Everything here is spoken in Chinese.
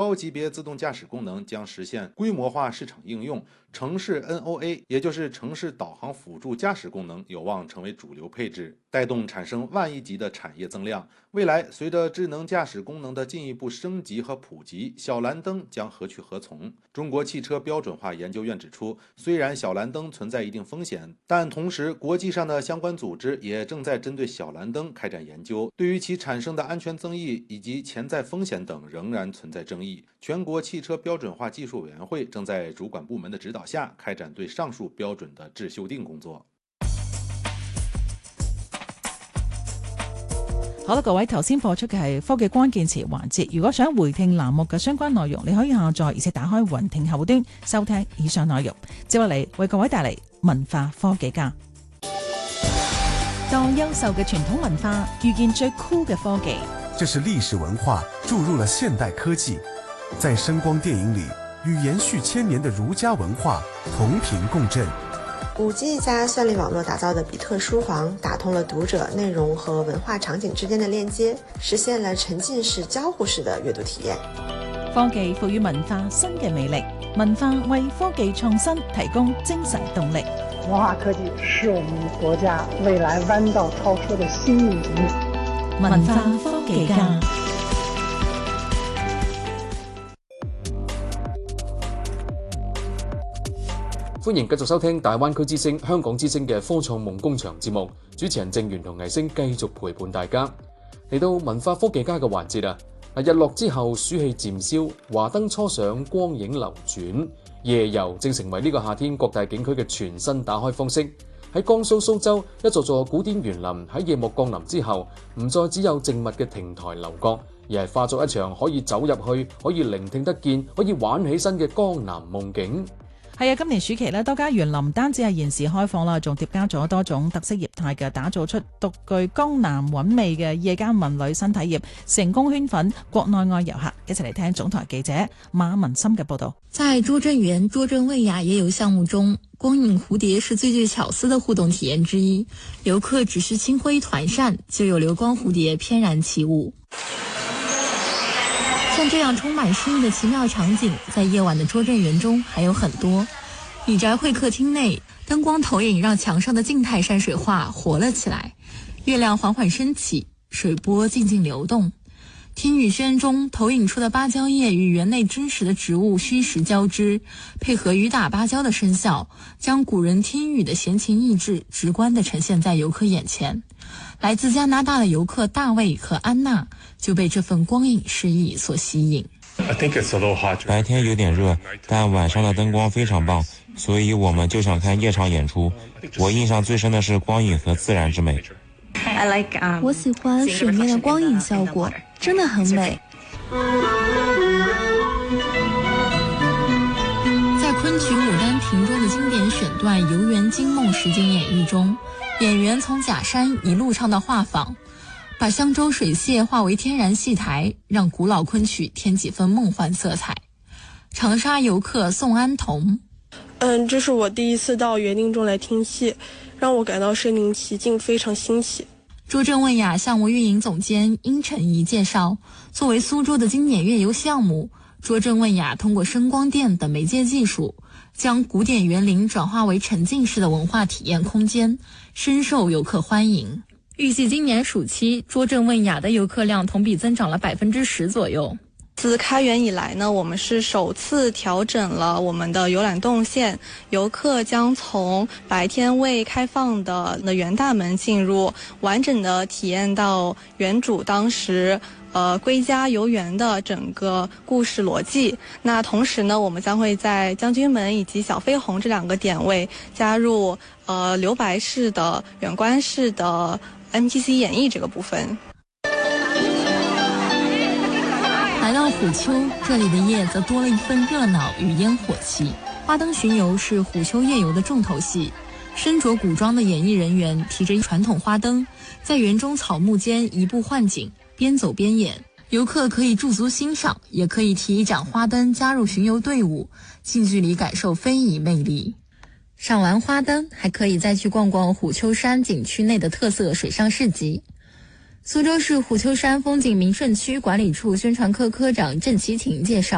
高级别自动驾驶功能将实现规模化市场应用，城市 NOA 也就是城市导航辅助驾驶功能有望成为主流配置，带动产生万亿级的产业增量。未来随着智能驾驶功能的进一步升级和普及，小蓝灯将何去何从？中国汽车标准化研究院指出，虽然小蓝灯存在一定风险，但同时国际上的相关组织也正在针对小蓝灯开展研究，对于其产生的安全争议以及潜在风险等仍然存在争议。全国汽车标准化技术委员会正在主管部门的指导下开展对上述标准的质修订工作。 好啦，各位，頭先播出嘅係科技關鍵詞環節。如果想回聽欄目嘅相關內容，你可以下載而且打開雲聽後端收聽以上內容。接落嚟為各位帶嚟文化科技家，當優秀嘅傳統文化遇見最酷嘅科技， 這是歷史文化注入了現代科技，在聲光電影裡與延續千年的儒家文化同頻共振。 5G 加算力網絡打造的比特書房打通了讀者內容和文化場景之間的鏈接，實現了沉浸式交互式的閱讀體驗。 科技賦予文化新嘅魅力，文化為科技創新提供精神動力。 文化科技是我們國家未來彎道超車的新引擎。 文化科技家。 歡迎繼續收聽大灣區之聲、香港之聲嘅科創夢工場節目，主持人鄭源同藝星繼續陪伴大家。嚟到文化科技家嘅環節啊！日落之後暑氣漸消，華燈初上，光影流轉，夜遊正成為呢個夏天各大景區嘅全新打開方式。喺江蘇蘇州，一座座古典園林喺夜幕降臨之後，唔再只有靜謐嘅亭台樓閣，而係化作一場可以走入去、可以聆聽得見、可以玩起身嘅江南夢境。 係啊，今年暑期咧，多家園林唔單止係現時開放啦，仲疊加咗多種特色業態嘅，打造出獨具江南韻味嘅夜間文旅新體驗，成功圈粉國內外遊客。一齊嚟聽總台記者馬文森嘅報道。 在拙政園拙政味雅夜遊項目中，光影蝴蝶是最具巧思的互動體驗之一，遊客只需輕揮團扇，就有流光蝴蝶翩然起舞。像這樣充滿詩意的奇妙場景，在夜晚的拙政園中還有很多。李宅會客廳內，燈光投影讓牆上的靜態山水畫活了起來，月亮緩緩升起，水波靜靜流動。聽雨軒中投影出的芭蕉葉與園內真實的植物虛實交織，配合雨打芭蕉的聲效，將古人聽雨的閒情逸致直觀地呈現在遊客眼前。來自加拿大的遊客大衛和安娜就被這份光影詩意所吸引。 白天有點熱，但晚上的燈光非常棒，所以我們就想看夜場演出。我印象最深的是光影和自然之美。 我喜歡水面的光影效果，真的很美。 在昆曲《牡丹亭》中的經典選段《遊園驚夢》實景演繹中，演員從假山一路唱到畫舫，把香洲水榭化為天然戲台，讓古老昆曲添幾分夢幻色彩。長沙遊客宋安彤， 這是我第一次到園林中來聽戲，讓我感到身臨其境，非常欣喜。 拙政味雅項目運營總監殷晨怡介紹，作為蘇州的經典夜遊項目，拙政味雅通過聲光電等媒介技術，將古典園林轉化為沉浸式的文化體驗空間，深受遊客歡迎。預計今年暑期，拙政味雅的遊客量同比增長了10%左右。 自開園以來呢，我們是首次調整了我們的遊覽動線，遊客將從白天未開放的園大門進入，完整的體驗到園主當時歸家遊園的整個故事邏輯。那同時呢，我們將會在將軍門以及小飛鴻這兩個點位加入留白式的遠觀式的 NPC 演繹這個部分。 來到虎丘，這裡的夜則多了一份熱鬧與煙火氣。花燈巡遊是虎丘夜遊的重頭戲，身着古裝的演藝人員提着傳統花燈，在園中草木間移步換景，邊走邊演。遊客可以駐足欣賞，也可以提一盞花燈加入巡遊隊伍，近距離感受非遺魅力。賞完花燈，還可以再去逛逛虎丘山景區內的特色水上市集。蘇州市虎丘山風景名勝區管理處宣傳科科長鄭其廷介紹，